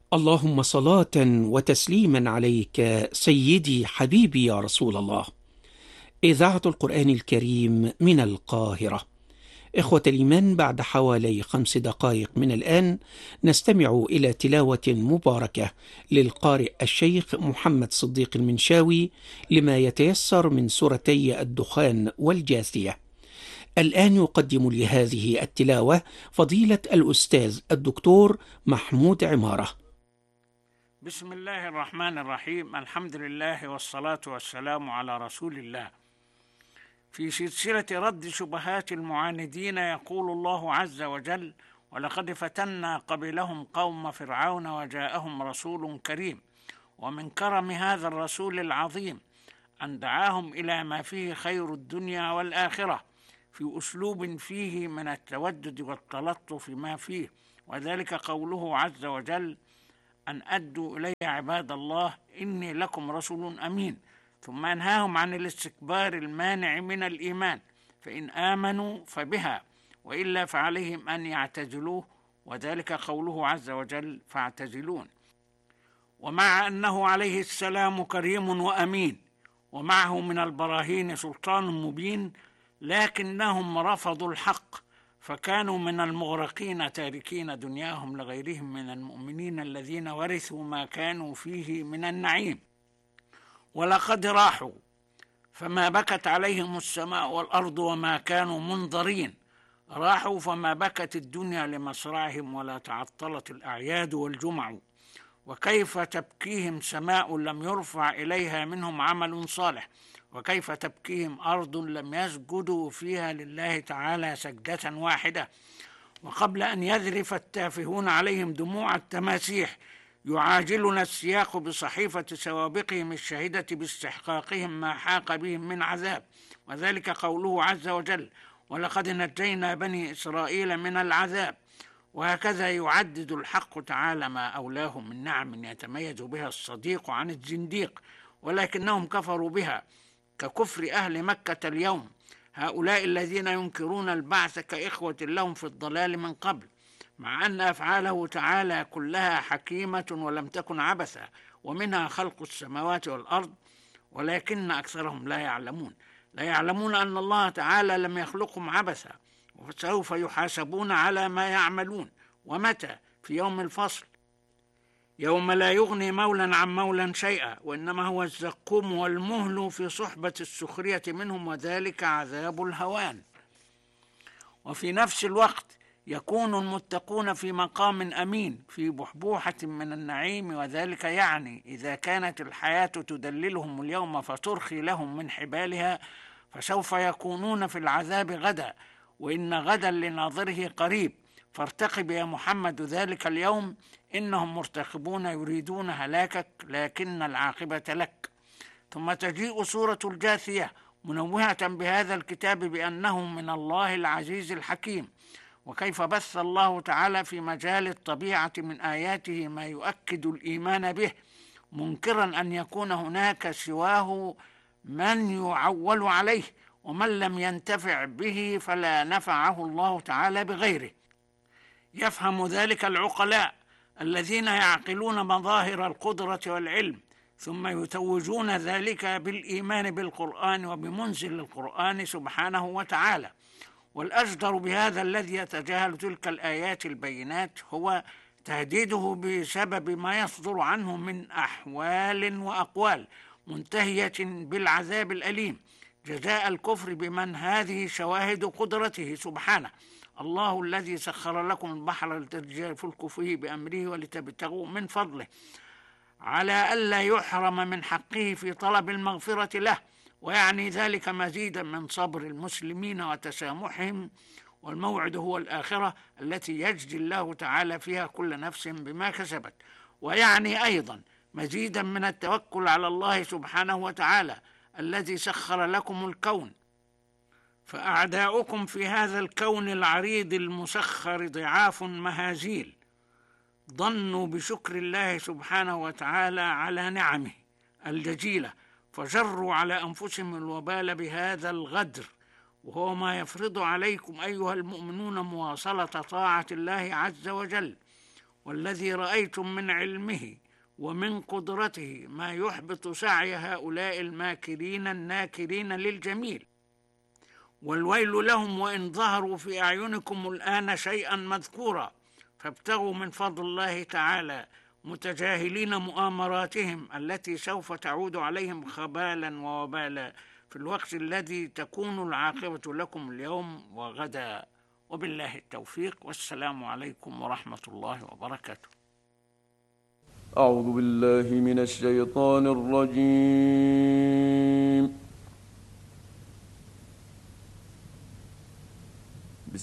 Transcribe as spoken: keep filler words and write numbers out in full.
اللهم صلاة وتسليما عليك سيدي حبيبي يا رسول الله. إذاعة القرآن الكريم من القاهرة. إخوة الإيمان، بعد حوالي خمس دقائق من الآن نستمع إلى تلاوة مباركة للقارئ الشيخ محمد صديق المنشاوي لما يتيسر من سورتي الدخان والجاثية. الآن يقدم لهذه التلاوة فضيلة الأستاذ الدكتور محمود عمارة. بسم الله الرحمن الرحيم. الحمد لله والصلاة والسلام على رسول الله. في سلسلة رد شبهات المعاندين يقول الله عز وجل: ولقد فتنا قبلهم قوم فرعون وجاءهم رسول كريم. ومن كرم هذا الرسول العظيم أن دعاهم إلى ما فيه خير الدنيا والآخرة في أسلوب فيه من التودد والتلطف ما فيه، وذلك قوله عز وجل: أن أدوا إلي عباد الله إني لكم رسول أمين. ثم أنهاهم عن الاستكبار المانع من الإيمان، فإن آمنوا فبها وإلا فعليهم أن يعتزلوه، وذلك قوله عز وجل: فاعتزلون. ومع أنه عليه السلام كريم وأمين ومعه من البراهين سلطان مبين، لكنهم رفضوا الحق فكانوا من المغرقين تاركين دنياهم لغيرهم من المؤمنين الذين ورثوا ما كانوا فيه من النعيم. ولقد راحوا فما بكت عليهم السماء والأرض وما كانوا منظرين. راحوا فما بكت الدنيا لمصرعهم ولا تعطلت الأعياد والجمع. وكيف تبكيهم سماء لم يرفع إليها منهم عمل صالح، وكيف تبكيهم أرض لم يسجدوا فيها لله تعالى سجدة واحدة. وقبل أن يذرف التافهون عليهم دموع التماسيح يعاجلنا السياق بصحيفة سوابقهم الشهيدة باستحقاقهم ما حاق بهم من عذاب، وذلك قوله عز وجل: ولقد نجينا بني إسرائيل من العذاب. وهكذا يعدد الحق تعالى ما أولاه من نعم يتميز بها الصديق عن الزنديق، ولكنهم كفروا بها ككفر أهل مكة اليوم، هؤلاء الذين ينكرون البعث كإخوة لهم في الضلال من قبل، مع أن أفعاله تعالى كلها حكيمة ولم تكن عبثا، ومنها خلق السماوات والأرض، ولكن أكثرهم لا يعلمون لا يعلمون أن الله تعالى لم يخلقهم عبثا، وسوف يحاسبون على ما يعملون. ومتى؟ في يوم الفصل، يوم لا يغني مولا عن مولا شيئا، وإنما هو الزقوم والمهل في صحبة السخرية منهم، وذلك عذاب الهوان. وفي نفس الوقت يكون المتقون في مقام أمين في بحبوحة من النعيم، وذلك يعني إذا كانت الحياة تدللهم اليوم فترخي لهم من حبالها، فسوف يكونون في العذاب غدا، وإن غدا لناظره قريب. فارتقب يا محمد ذلك اليوم، إنهم مرتقبون يريدون هلاكك لكن العاقبة لك. ثم تجيء سورة الجاثية منوهة بهذا الكتاب بأنه من الله العزيز الحكيم، وكيف بث الله تعالى في مجال الطبيعة من آياته ما يؤكد الإيمان به، منكرا أن يكون هناك سواه من يعول عليه، ومن لم ينتفع به فلا نفعه الله تعالى بغيره. يفهم ذلك العقلاء الذين يعقلون مظاهر القدرة والعلم، ثم يتوجون ذلك بالإيمان بالقرآن وبمنزل القرآن سبحانه وتعالى. والأجدر بهذا الذي يتجاهل تلك الآيات البينات هو تهديده بسبب ما يصدر عنه من أحوال وأقوال منتهية بالعذاب الأليم، جزاء الكفر بمن هذه شواهد قدرته سبحانه. الله الذي سخر لكم البحر لتجري الفلك فيه بأمره ولتبتغوا من فضله، على ألا يحرم من حقه في طلب المغفرة له، ويعني ذلك مزيدا من صبر المسلمين وتسامحهم. والموعد هو الآخرة التي يجزي الله تعالى فيها كل نفس بما كسبت، ويعني أيضا مزيدا من التوكل على الله سبحانه وتعالى الذي سخر لكم الكون. فأعداؤكم في هذا الكون العريض المسخر ضعاف مهازيل، ظنوا بشكر الله سبحانه وتعالى على نعمه الجزيلة، فجروا على أنفسهم الوبال بهذا الغدر، وهو ما يفرض عليكم أيها المؤمنون مواصلة طاعة الله عز وجل. والذي رأيتم من علمه ومن قدرته ما يحبط سعي هؤلاء الماكرين الناكرين للجميل، والويل لهم وإن ظهروا في أعينكم الآن شيئا مذكورا، فابتغوا من فضل الله تعالى متجاهلين مؤامراتهم التي سوف تعود عليهم خبالا ووبالا في الوقت الذي تكون العاقبة لكم اليوم وغدا. وبالله التوفيق، والسلام عليكم ورحمة الله وبركاته. أعوذ بالله من الشيطان الرجيم.